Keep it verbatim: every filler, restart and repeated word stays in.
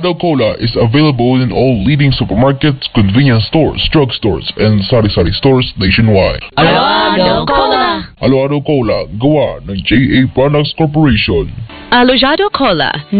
Alojado Cola is available in all leading supermarkets, convenience stores, drugstores, and sari-sari stores nationwide. Alojado Cola! Alojado Cola, gawa ng J A Products Corporation. Alojado Cola,